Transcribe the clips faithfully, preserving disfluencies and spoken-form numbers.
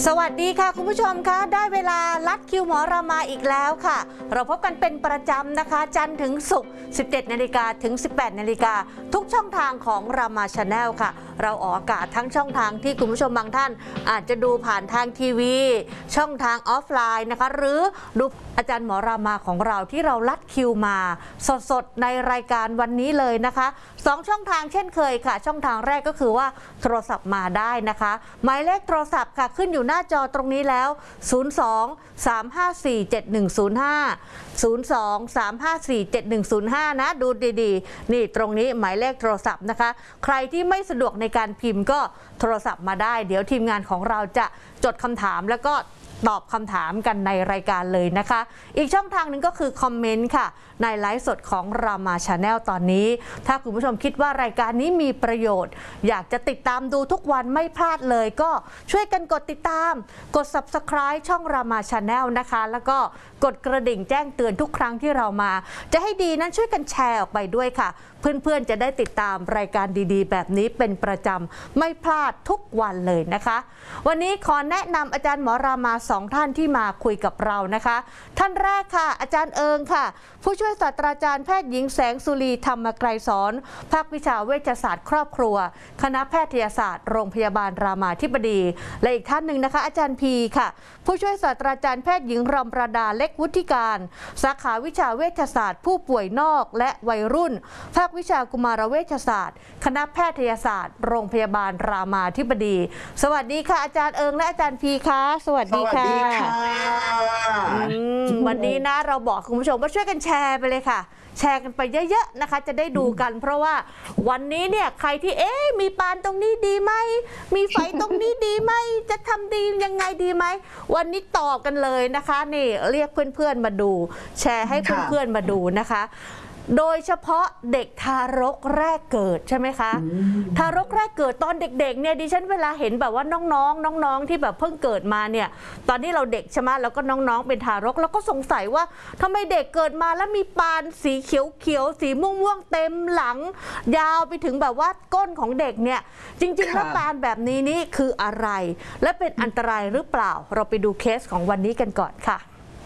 สวัสดีค่ะคุณผู้ชมคะได้เวลาลัดคิวหมอรามาอีกแล้วค่ะเราพบกันเป็นประจำนะคะจันทร์ถึงศุกร์ สิบเจ็ดนาฬิกา ถึง สิบแปดนาฬิกาทุกช่องทางของรามาชาแนลค่ะเราออกอากาศทั้งช่องทางที่คุณผู้ชมบางท่านอาจจะดูผ่านทางทีวีช่องทางออฟไลน์นะคะหรือดูอาจารย์หมอรามาของเราที่เราลัดคิวมาสดๆในรายการวันนี้เลยนะคะสองช่องทางเช่นเคยค่ะช่องทางแรกก็คือว่าโทรศัพท์มาได้นะคะหมายเลขโทรศัพท์ค่ะขึ้นอยู่หน้าจอตรงนี้แล้วศูนย์ สอง สาม ห้า สี่ เจ็ด หนึ่ง ศูนย์ ห้า ศูนย์ สอง สาม ห้า สี่ เจ็ด หนึ่ง ศูนย์ ห้านะดูดีๆนี่ตรงนี้หมายเลขโทรศัพท์นะคะใครที่ไม่สะดวกในการพิมพ์ก็โทรศัพท์มาได้เดี๋ยวทีมงานของเราจะจดคำถามแล้วก็ตอบคำถามกันในรายการเลยนะคะอีกช่องทางหนึ่งก็คือคอมเมนต์ค่ะในไลฟ์สดของรามาชาแนลตอนนี้ถ้าคุณผู้ชมคิดว่ารายการนี้มีประโยชน์อยากจะติดตามดูทุกวันไม่พลาดเลยก็ช่วยกันกดติดตามกด ซับสไครบ์ ช่องรามาชาแนลนะคะแล้วก็กดกระดิ่งแจ้งเตือนทุกครั้งที่เรามาจะให้ดีนั้นช่วยกันแชร์ออกไปด้วยค่ะเพื่อนๆจะได้ติดตามรายการดีๆแบบนี้เป็นประจำไม่พลาดทุกวันเลยนะคะวันนี้ขอแนะนำอาจารย์หมอรามาสองท่านที่มาคุยกับเรานะคะท่านแรกค่ะอาจารย์เอิงค่ะผู้ช่วยศาสตราจารย์แพทย์หญิงแสงสุรีธรรมไกรสอนภาควิชาเวชศาสตร์ครอบครัวคณะแพทยศาสตร์โรงพยาบาลรามาธิบดีและอีกท่านหนึ่งนะคะอาจารย์พีค่ะผู้ช่วยศาสตราจารย์แพทย์หญิงรำประดาเล็กวุฒิการสาขาวิชาเวชศาสตร์ผู้ป่วยนอกและวัยรุ่นภาควิชากุมารเวชศาสตร์คณะแพทยศาสตร์โรงพยาบาลรามาธิบดีสวัสดีค่ะอาจารย์เอิงและอาจารย์พีค่ะสวัสดีค่ะวันนี้นะเราบอกคุณผู้ชมว่าช่วยกันแชร์ไปเลยค่ะแชร์กันไปเยอะๆนะคะจะได้ดูกันเพราะว่าวันนี้เนี่ยใครที่เอ๊ะมีปานตรงนี้ดีไหมมีไฟตรงนี้ดีไหมจะทำดียังไงดีไหมวันนี้ตอบกันเลยนะคะนี่เรียกเพื่อนๆมาดูแชร์ให้เพื่อนๆมาดูนะคะโดยเฉพาะเด็กทารกแรกเกิดใช่ไหมคะทารกแรกเกิดตอนเด็กๆเนี่ยดิฉันเวลาเห็นแบบว่าน้องๆน้องๆที่แบบเพิ่งเกิดมาเนี่ยตอนนี้เราเด็กใช่ไหมแล้วก็น้องๆเป็นทารกแล้วก็สงสัยว่าทำไมเด็กเกิดมาแล้วมีปานสีเขียวๆสีม่วงๆเต็มหลังยาวไปถึงแบบว่าก้นของเด็กเนี่ยจริงๆแล้วปานแบบนี้นี่คืออะไรและเป็นอันตรายหรือเปล่าเราไปดูเคสของวันนี้กันก่อนค่ะ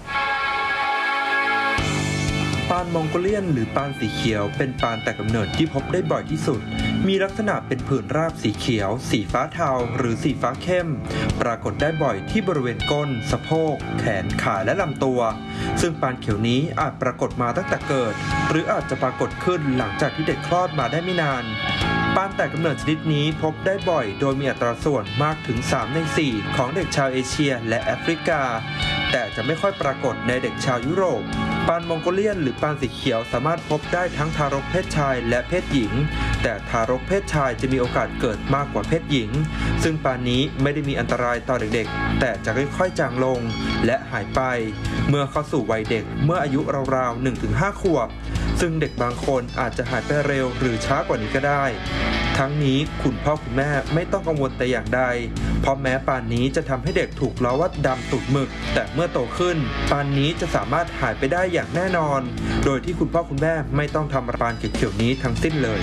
ปานมองโกเลียนหรือปานสีเขียวเป็นปานแต่กำเนิดที่พบได้บ่อยที่สุดมีลักษณะเป็นผื่นราบสีเขียวสีฟ้าเทาหรือสีฟ้าเข้มปรากฏได้บ่อยที่บริเวณก้นสะโพกแขนขาและลำตัวซึ่งปานเขียวนี้อาจปรากฏมาตั้งแต่เกิดหรืออาจจะปรากฏขึ้นหลังจากที่เด็กคลอดมาได้ไม่นานปานแต่กำเนิดชนิดนี้พบได้บ่อยโดยมีอัตราส่วนมากถึงสามในสี่ของเด็กชาวเอเชียและแอฟริกาแต่จะไม่ค่อยปรากฏในเด็กชาวยุโรปปานมองโกเลียนหรือปานสีเขียวสามารถพบได้ทั้งทารกเพศชายและเพศหญิงแต่ทารกเพศชายจะมีโอกาสเกิดมากกว่าเพศหญิงซึ่งปานนี้ไม่ได้มีอันตรายต่อเด็กๆแต่จะค่อยๆจางลงและหายไปเมื่อเข้าสู่วัยเด็กเมื่ออายุราวๆ หนึ่งถึงห้า ขวบซึ่งเด็กบางคนอาจจะหายไปเร็วหรือช้ากว่านี้ก็ได้ทั้งนี้คุณพ่อคุณแม่ไม่ต้องกังวลแต่อย่างใดเพราะแม้ปานนี้จะทำให้เด็กถูกล้อว่าดำตุดหมึกแต่เมื่อโตขึ้นปานนี้จะสามารถหายไปได้อย่างแน่นอนโดยที่คุณพ่อคุณแม่ไม่ต้องทำปานเขียวๆนี้ทั้งสิ้นเลย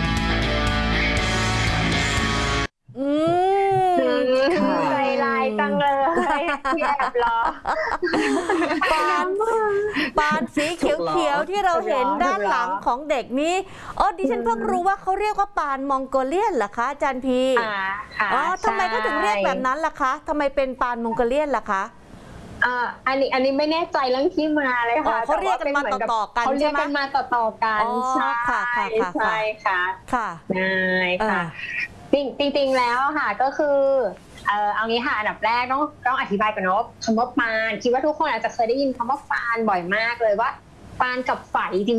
อืมใจลายจังเลยที่แอบรอปานปานสีเขียวๆที่เราเห็นด้านหลังของเด็กนี้อ๋อดิฉันเพิ่งรู้ว่าเขาเรียกว่าปานมองโกเลียนเหรอคะอาจารย์พีอ๋อทำไมเขาถึงเรียกแบบนั้นล่ะคะทำไมเป็นปานมองโกเลียนล่ะคะอ่าอันนี้อันนี้ไม่แน่ใจเรื่องที่มาเลยค่ะเขาเรียกกันมาต่อๆกันเขาเรียกกันมาต่อๆกันใช่ค่ะค่ะใช่ค่ะค่ะใช่ค่ะจริงจริงแล้วค่ะก็คือเออเอางี้ค่ะอันดับแรกต้องต้องอธิบายก่อนเนาะคำว่าปานคิดว่าทุกคนอาจจะเคยได้ยินคำว่าปานบ่อยมากเลยว่าปานกับไฝจ